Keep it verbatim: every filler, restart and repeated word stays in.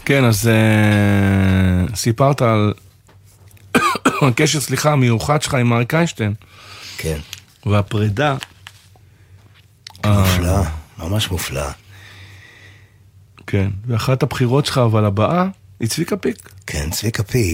כן, אז uh, סיפרת על הקשר, סליחה, המיוחד שלך עם אריק איינשטיין. כן. והפרידה. מופלא, ממש מופלא. כן, ואחת הבחירות שלך, אבל הבאה, היא צביקה פיק. כן, צביקה פיק.